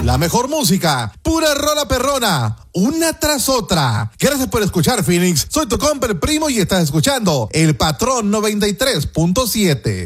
La mejor música, pura rola perrona, una tras otra. Gracias por escuchar, Phoenix. Soy tu compa el primo y estás escuchando El Patrón 93.7.